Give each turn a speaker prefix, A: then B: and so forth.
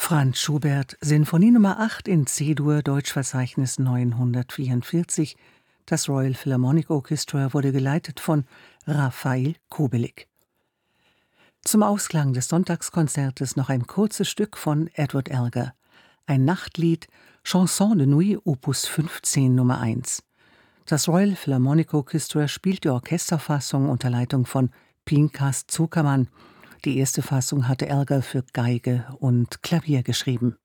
A: Franz Schubert, Sinfonie Nummer 8 in C-Dur, Deutschverzeichnis 944. Das Royal Philharmonic Orchestra wurde geleitet von Rafael Kubelik. Zum Ausklang des Sonntagskonzertes noch ein kurzes Stück von Edward Elgar. Ein Nachtlied, Chanson de Nuit, Opus 15 Nummer 1. Das Royal Philharmonic Orchestra spielt die Orchesterfassung unter Leitung von Pinkas Zukerman. Die erste Fassung hatte Elgar für Geige und Klavier geschrieben.